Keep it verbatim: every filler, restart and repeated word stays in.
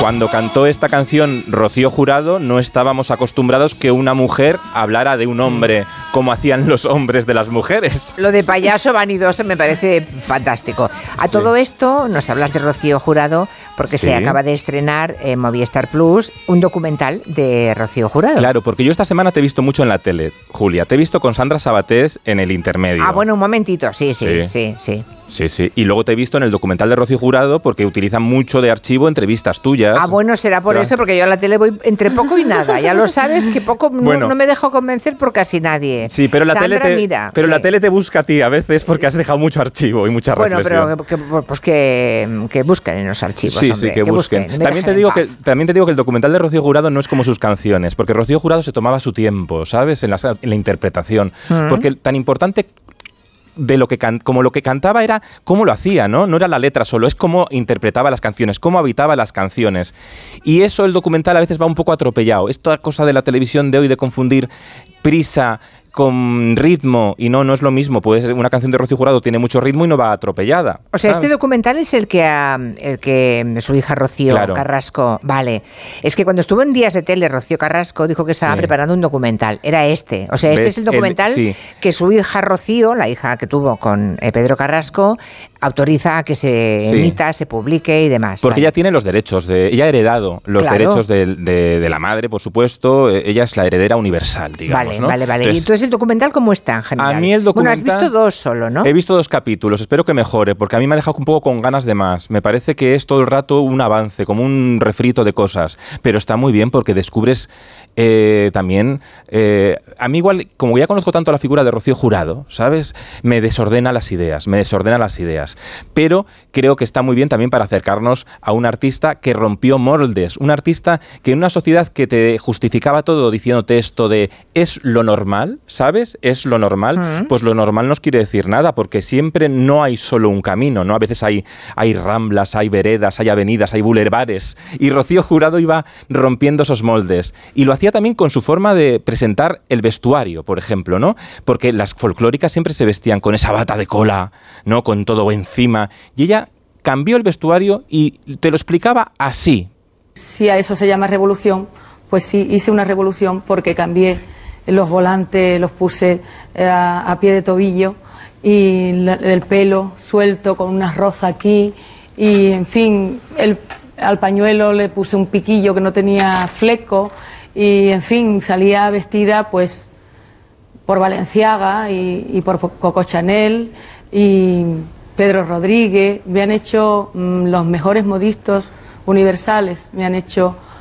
Cuando cantó esta canción Rocío Jurado, no estábamos acostumbrados que una mujer hablara de un hombre como hacían los hombres de las mujeres. Lo de payaso vanidoso me parece fantástico. A sí. todo esto nos hablas de Rocío Jurado porque sí. se acaba de estrenar en Movistar Plus un documental de Rocío Jurado. Claro, porque yo esta semana te he visto mucho en la tele, Julia. Te he visto con Sandra Sabatés en El Intermedio. Ah, bueno, un momentito. Sí, sí, sí, sí. sí. Sí, sí. Y luego te he visto en el documental de Rocío Jurado porque utilizan mucho de archivo entrevistas tuyas. Ah, bueno, será por claro. eso, porque yo a la tele voy entre poco y nada. Ya lo sabes que poco bueno, no, no me dejo convencer por casi nadie. Sí, pero la Sandra, tele te, mira, pero sí. la tele te busca a ti a veces porque has dejado mucho archivo y mucha bueno, reflexión. Bueno, pero que, pues que, que busquen en los archivos, Sí, hombre, sí, que, que busquen. busquen. También te, digo que, también te digo que el documental de Rocío Jurado no es como sus canciones, porque Rocío Jurado se tomaba su tiempo, ¿sabes? En la, en la interpretación. Mm. Porque tan importante... de lo que can- como lo que cantaba era cómo lo hacía, ¿no? No era la letra solo, es cómo interpretaba las canciones, cómo habitaba las canciones. Y eso el documental a veces va un poco atropellado. Esta cosa de la televisión de hoy de confundir prisa con ritmo, y no, no es lo mismo. Pues una canción de Rocío Jurado tiene mucho ritmo y no va atropellada. O sea, ¿sabes? Este documental es el que, a, el que su hija Rocío claro. Carrasco, vale. Es que cuando estuvo en Días de Tele, Rocío Carrasco dijo que estaba sí. preparando un documental. Era este. O sea, este es el documental el, sí. que su hija Rocío, la hija que tuvo con eh, Pedro Carrasco, autoriza a que se sí. emita, se publique y demás. Porque vale. ella tiene los derechos, de, ella ha heredado los claro. derechos de, de, de la madre, por supuesto. Ella es la heredera universal, digamos, vale, ¿no? Vale, vale, entonces, ¿y entonces el documental cómo está en general? A mí el documental... Bueno, has visto dos solo, ¿no? He visto dos capítulos, espero que mejore, porque a mí me ha dejado un poco con ganas de más. Me parece que es todo el rato un avance, como un refrito de cosas, pero está muy bien porque descubres eh, también... Eh, a mí igual, como ya conozco tanto la figura de Rocío Jurado, ¿sabes? Me desordena las ideas, me desordena las ideas. Pero creo que está muy bien también para acercarnos a un artista que rompió moldes, un artista que en una sociedad que te justificaba todo diciéndote esto de es lo normal, ¿sabes? Es lo normal, uh-huh. pues lo normal no quiere decir nada, porque siempre no hay solo un camino, ¿no? A veces hay, hay ramblas, hay veredas, hay avenidas, hay bulevares, y Rocío Jurado iba rompiendo esos moldes, y lo hacía también con su forma de presentar el vestuario, por ejemplo, ¿no? Porque las folclóricas siempre se vestían con esa bata de cola, ¿no? Con todo encima, y ella cambió el vestuario y te lo explicaba así. Si a eso se llama revolución, pues sí, hice una revolución porque cambié los volantes, los puse a, a pie de tobillo y la, el pelo suelto con unas rosas aquí y, en fin, el, al pañuelo le puse un piquillo que no tenía fleco y, en fin, salía vestida pues por Balenciaga y, y por Coco Chanel y Pedro Rodríguez. Me han hecho mmm, los mejores modistas universales, me han hecho